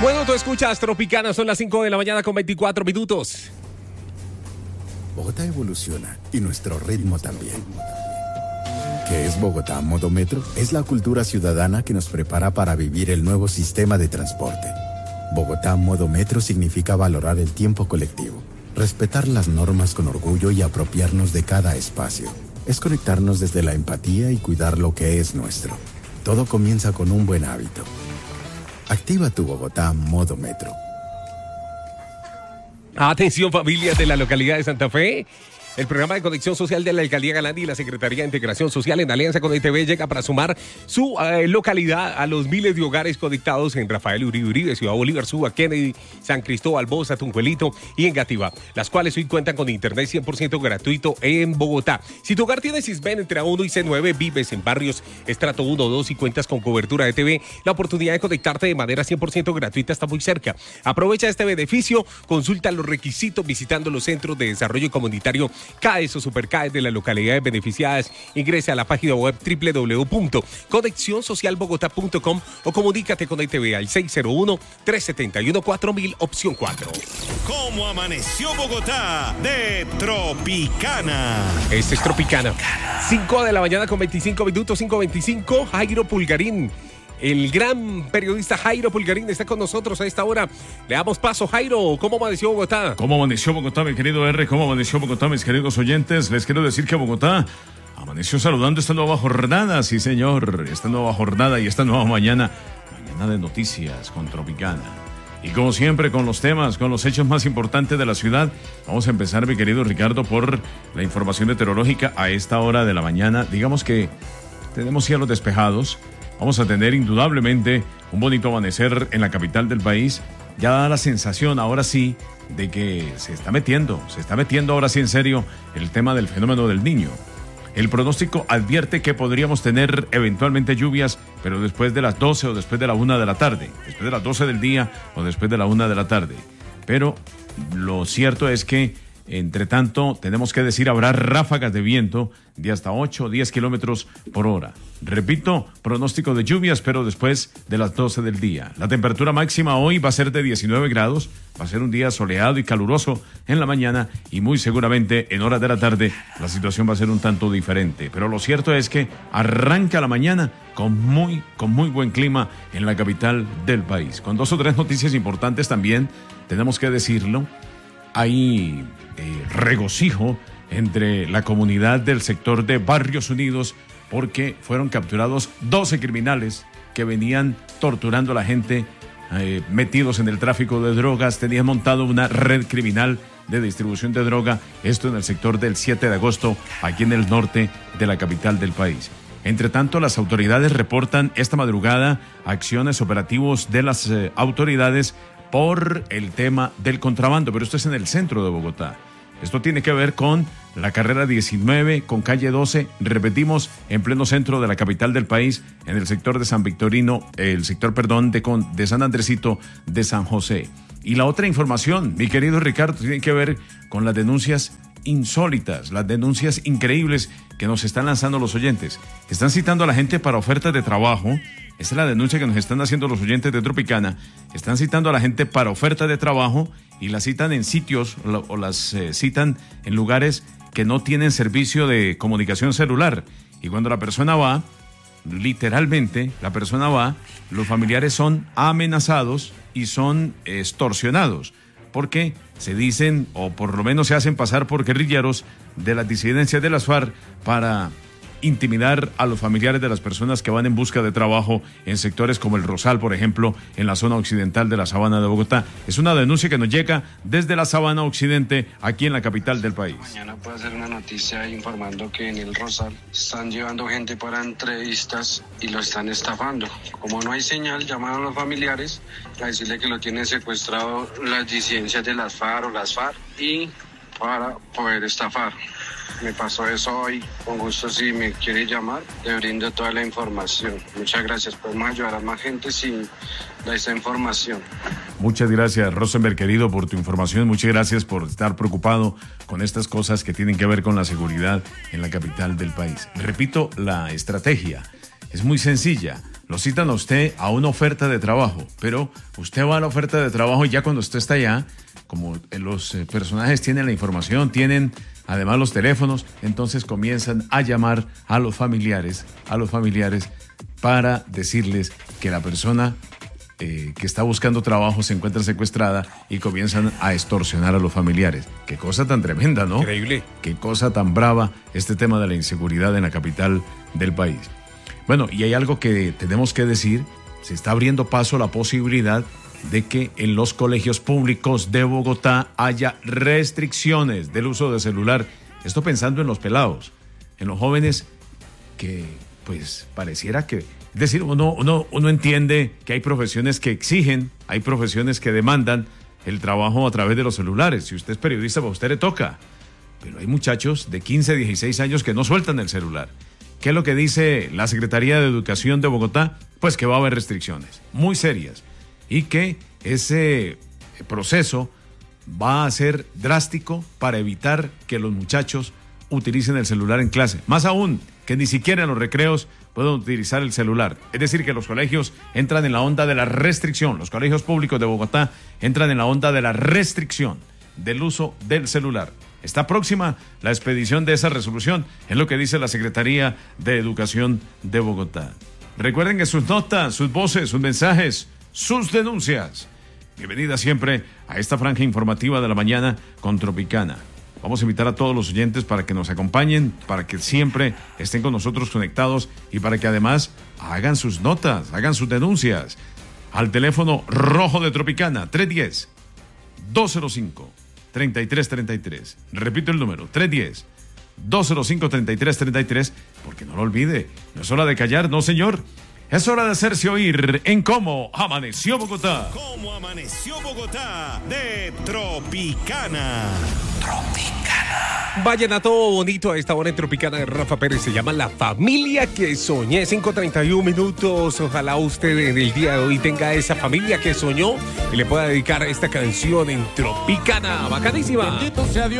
Bueno, tú escuchas Tropicana, son las 5 de la mañana con 24 minutos. Bogotá evoluciona y nuestro ritmo también. ¿Qué es Bogotá Modo Metro? Es la cultura ciudadana que nos prepara para vivir el nuevo sistema de transporte. Bogotá Modo Metro significa valorar el tiempo colectivo, respetar las normas con orgullo y apropiarnos de cada espacio. Es conectarnos desde la empatía y cuidar lo que es nuestro. Todo comienza con un buen hábito. Activa tu Bogotá Modo Metro. Atención, familias de la localidad de Santa Fe. El programa de conexión social de la Alcaldía Galán y la Secretaría de Integración Social en alianza con ETV llega para sumar su localidad a los miles de hogares conectados en Rafael Uribe Uribe, Ciudad Bolívar, Suba, Kennedy, San Cristóbal, Bosa, Tunjuelito y Engativá, las cuales hoy cuentan con internet 100% gratuito en Bogotá. Si tu hogar tiene Sisben entre A1 y C9, vives en barrios estrato 1 o 2 y cuentas con cobertura de ETV, la oportunidad de conectarte de manera 100% gratuita está muy cerca. Aprovecha este beneficio, consulta los requisitos visitando los centros de desarrollo comunitario CAES o Supercaes de las localidades beneficiadas. Ingrese a la página web www.conexionsocialbogotá.com o comunícate con ETV al 601-371-4000, opción 4. ¿Cómo amaneció Bogotá? De Tropicana. Este es Tropicana. 5 de la mañana con 25 minutos, 5:25. Jairo Pulgarín. El gran periodista Jairo Pulgarín está con nosotros a esta hora. Le damos paso. Jairo, ¿cómo amaneció Bogotá? ¿Cómo amaneció Bogotá, mi querido R? ¿Cómo amaneció Bogotá, mis queridos oyentes? Les quiero decir que Bogotá amaneció saludando esta nueva jornada, sí señor, esta nueva jornada y esta nueva mañana de noticias con Tropicana. Y como siempre, con los temas, con los hechos más importantes de la ciudad. Vamos a empezar, mi querido Ricardo, por la información meteorológica a esta hora de la mañana. Digamos que tenemos cielos despejados. Vamos a tener indudablemente un bonito amanecer en la capital del país. Ya da la sensación, ahora sí, de que se está metiendo ahora sí en serio el tema del fenómeno del Niño. El pronóstico advierte que podríamos tener eventualmente lluvias, pero después de las 12 o después de la 1 de la tarde. Después de las 12 del día o después de la 1 de la tarde. Pero lo cierto es que, entre tanto, tenemos que decir, habrá ráfagas de viento de hasta 8 o 10 kilómetros por hora. Repito, pronóstico de lluvias, pero después de las 12 del día. La temperatura máxima hoy va a ser de 19 grados. Va a ser un día soleado y caluroso en la mañana y muy seguramente en horas de la tarde la situación va a ser un tanto diferente. Pero lo cierto es que arranca la mañana con muy buen clima en la capital del país. Con 2 o 3 noticias importantes también, tenemos que decirlo. Hay regocijo entre la comunidad del sector de Barrios Unidos porque fueron capturados 12 criminales que venían torturando a la gente, metidos en el tráfico de drogas. Tenían montado una red criminal de distribución de droga, esto en el sector del 7 de agosto, aquí en el norte de la capital del país. Entre tanto, las autoridades reportan esta madrugada acciones operativos de las autoridades por el tema del contrabando, pero esto es en el centro de Bogotá. Esto tiene que ver con la carrera 19, con calle 12, repetimos, en pleno centro de la capital del país, en el sector de San Victorino, de San Andresito de San José. Y la otra información, mi querido Ricardo, tiene que ver con las denuncias insólitas, las denuncias increíbles que nos están lanzando los oyentes. Están citando a la gente para ofertas de trabajo. Esa es la denuncia que nos están haciendo los oyentes de Tropicana. Están citando a la gente para ofertas de trabajo y las citan en sitios o las citan en lugares que no tienen servicio de comunicación celular. Y cuando la persona va, literalmente, los familiares son amenazados y son extorsionados, porque se dicen, o por lo menos se hacen pasar por guerrilleros de las disidencias de las FARC para intimidar a los familiares de las personas que van en busca de trabajo en sectores como el Rosal, por ejemplo, en la zona occidental de la Sabana de Bogotá. Es una denuncia que nos llega desde la Sabana Occidente, aquí en la capital del país. Mañana puede hacer una noticia informando que en el Rosal están llevando gente para entrevistas y lo están estafando. Como no hay señal, llamaron a los familiares a decirle que lo tienen secuestrado las disidencias de las FARC o las FARC y para poder estafar. Me pasó eso hoy, con gusto si me quiere llamar, le brindo toda la información. Muchas gracias, podemos ayudar a más gente sin esta información. Muchas gracias, Rosenberg, querido, por tu información. Muchas gracias por estar preocupado con estas cosas que tienen que ver con la seguridad en la capital del país. Repito, la estrategia es muy sencilla. lo citan a usted a una oferta de trabajo, pero usted va a la oferta de trabajo y ya cuando usted está allá, como los personajes tienen la información, tienen además los teléfonos, entonces comienzan a llamar a los familiares para decirles que la persona que está buscando trabajo se encuentra secuestrada y comienzan a extorsionar a los familiares. Qué cosa tan tremenda, ¿no? Increíble. Qué cosa tan brava este tema de la inseguridad en la capital del país. Bueno, y hay algo que tenemos que decir, se está abriendo paso la posibilidad de que en los colegios públicos de Bogotá haya restricciones del uso de celular. Esto pensando en los pelados, en los jóvenes que pues pareciera que... Es decir, uno entiende que hay profesiones que exigen, hay profesiones que demandan el trabajo a través de los celulares. Si usted es periodista, pues a usted le toca. Pero hay muchachos de 15, 16 años que no sueltan el celular. ¿Qué es lo que dice la Secretaría de Educación de Bogotá? Pues que va a haber restricciones muy serias y que ese proceso va a ser drástico para evitar que los muchachos utilicen el celular en clase. Más aún, que ni siquiera en los recreos pueden utilizar el celular. Es decir, que los colegios entran en la onda de la restricción. Los colegios públicos de Bogotá entran en la onda de la restricción del uso del celular. Está próxima la expedición de esa resolución, es lo que dice la Secretaría de Educación de Bogotá. Recuerden que sus notas, sus voces, sus mensajes, sus denuncias. Bienvenida siempre a esta franja informativa de la mañana con Tropicana. Vamos a invitar a todos los oyentes para que nos acompañen, para que siempre estén con nosotros conectados y para que además hagan sus notas, hagan sus denuncias. Al teléfono rojo de Tropicana, 310-205-3333. Repito el número, 310-205-3333, porque no lo olvide, no es hora de callar, no señor. Es hora de hacerse oír en Cómo Amaneció Bogotá. Cómo Amaneció Bogotá de Tropicana. Vallenato bonito a esta hora en Tropicana de Rafa Pérez. Se llama La Familia que Soñé. 5:31 minutos. Ojalá usted en el día de hoy tenga esa familia que soñó y le pueda dedicar esta canción en Tropicana. Bacanísima. Bendito sea Dios.